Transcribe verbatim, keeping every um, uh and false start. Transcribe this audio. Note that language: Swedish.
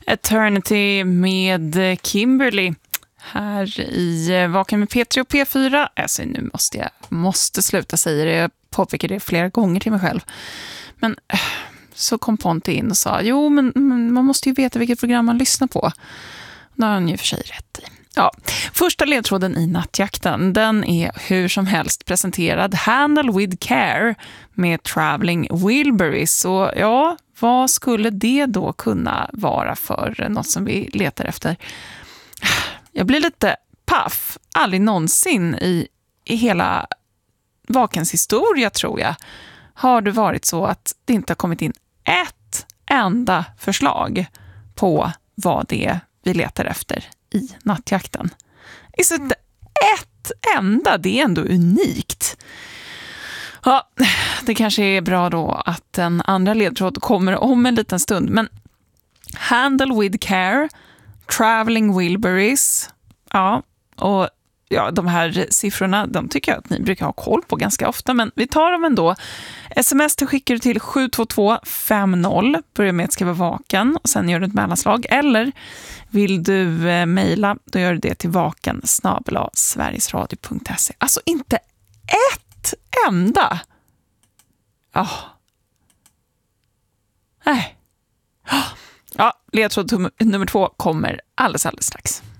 Eternity med Kimberly här i Vaken med P tre och P fyra. Alltså nu måste jag måste sluta säga det. Jag påpekar det flera gånger till mig själv. Men så kom Ponte in och sa, jo men, men man måste ju veta vilket program man lyssnar på. Det har han ju för sig rätt i. Ja, första ledtråden i nattjakten, den är hur som helst presenterad. Handle with care med Traveling Wilburys. Och ja, vad skulle det då kunna vara för något som vi letar efter? Jag blir lite paff. Aldrig någonsin i, i hela Vakens historia, tror jag, har det varit så att det inte har kommit in ett enda förslag på vad det är vi letar efter i nattjakten. Är inte ett enda, det är ändå unikt. Ja, det kanske är bra då att en andra ledtråd kommer om en liten stund. Men Handle with care, Traveling Wilburys, ja, och ja, de här siffrorna, de tycker jag att ni brukar ha koll på ganska ofta, men vi tar dem ändå. Sms till skickar du till sju två två fem noll, börjar med att skriva vaken och sen gör du ett mellanslag. Eller vill du eh, mejla, då gör du det till vaken snabel-a sverigesradio punkt se. Alltså inte ett enda. Ja. Oh. Nej. Ja, ledtråd nummer två kommer alldeles, alldeles strax.